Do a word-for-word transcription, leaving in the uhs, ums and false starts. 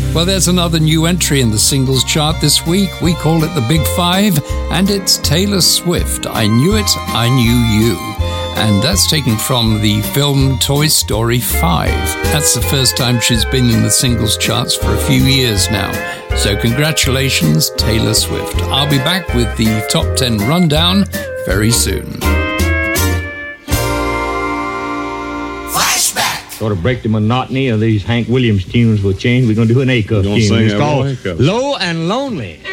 Well, there's another new entry in the singles chart this week. We call it the Big Five, and it's Taylor Swift. I Knew It, I Knew You. And that's taken from the film Toy Story five. That's the first time she's been in the singles charts for a few years now. So congratulations, Taylor Swift. I'll be back with the top ten rundown very soon. Sort of break the monotony of these Hank Williams tunes with change. We're going to do an A-cup tune. It's called Low and Lonely.